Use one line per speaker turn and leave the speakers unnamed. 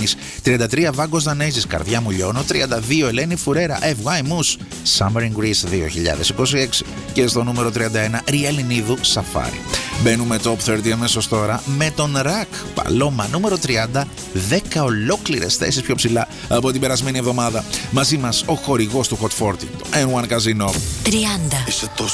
Γιάννης. 33 Βάγκος Δανέζης, Καρδιά μου λιώνω. 32 Ελένη Φουρέρα, Ευγάη Μους, Summer in Greece 2026. Και στο νούμερο 31 Ρία Ελληνίδου, Σαφάρι. Μπαίνουμε top 30 αμέσως τώρα με τον Ρακ, Παλώμα, νούμερο 30, 10 ολόκληρες θέσεις πιο ψηλά από την περασμένη εβδομάδα. Μαζί μας ο χορηγός του Hot 40, το N1 Casino.
30.